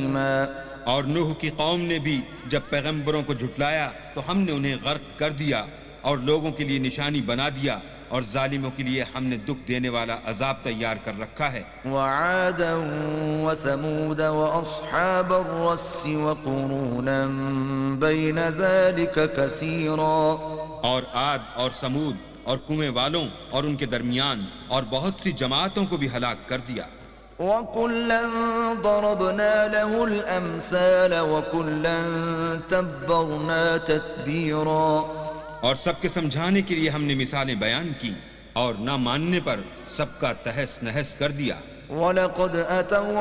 حميما और नूह की कौम ने भी जब पैगंबरों को झुटलाया तो हमने उन्हें गर्क कर दिया और लोगों के लिए निशानी बना दिया और जालिमों के लिए हमने दुख देने वाला अजाब तैयार कर रखा है। وعادا وثمود وأصحاب الرس وقرونا بين ذلك كثيرا और आद और समूद और कुएं वालों और उनके दरमियान और बहुत सी जमातों को भी हलाक कर दिया। وكلا ضربنا له الأمثال वकुल्ला तब्बरना तत्बीरा और सबके समझाने के लिए हमने मिसालें बयान की और ना मानने पर सबका तहस नहस कर दिया। वलक़द अतौ